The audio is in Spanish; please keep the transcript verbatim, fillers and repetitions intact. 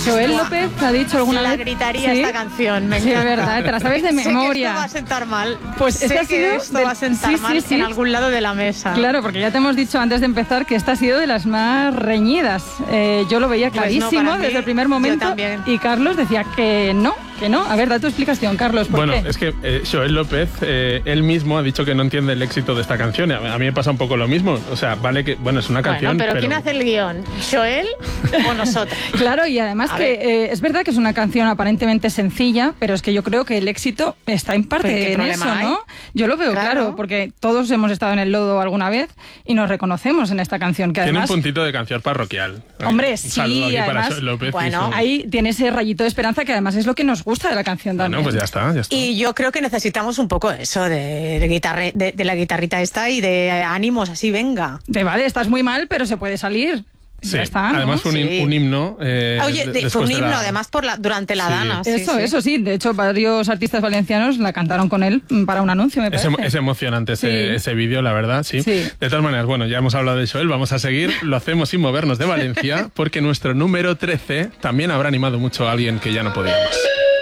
Joel López ha dicho alguna la vez... gritaría ¿Sí? esta canción, me Sí, encanta. es verdad, te la sabes de memoria. Sé que esto va a sentar mal. Pues sé este ha que sido esto de- va a sentar sí, sí, mal sí. en algún lado de la mesa. Claro, porque ya te hemos dicho antes de empezar que esta ha sido de las más reñidas. Eh, yo lo veía Pues no, clarísimo para mí, desde el primer yo momento. también. Y Carlos decía que no, que no. A ver, da tu explicación, Carlos, ¿por Bueno, qué? es que eh, Joel López, eh, él mismo ha dicho que no entiende el éxito de esta canción. A, a mí me pasa un poco lo mismo. O sea, vale que, bueno, es una canción, Bueno, pero, pero... ¿quién hace el guión? ¿Joel o nosotros? Claro, y además A que eh, es verdad que es una canción aparentemente sencilla, pero es que yo creo que el éxito está en parte ¿Pero qué en problema eso, hay? ¿no? Yo lo veo claro. Claro. porque todos hemos estado en el lodo alguna vez y nos reconocemos en esta canción, que Tiene además... un puntito de canción parroquial. Hombre, Un sí, saludo aquí para además, Joel López y bueno, su- Ahí tiene ese rayito de esperanza que además es lo que nos gusta de la canción también. Bueno, pues ya está, ya está. Y yo creo que necesitamos un poco eso de, de, guitarre, de, de la guitarrita esta y de ánimos, así, venga. Te vale, estás muy mal, pero se puede salir. Sí, Ya está, ¿no? además un, hin- Sí. un himno. eh, Oye, de- de- fue después un de himno, la- además, por la, durante la Sí. dana. sí, Eso, sí. eso sí. De hecho, varios artistas valencianos la cantaron con él mm, para un anuncio, me Es, parece. emo- es emocionante ese, Sí. ese vídeo, la verdad, sí. Sí. De todas maneras, bueno, ya hemos hablado de Joel, vamos a seguir. Lo hacemos sin movernos de Valencia, porque nuestro número trece también habrá animado mucho a alguien que ya no podíamos.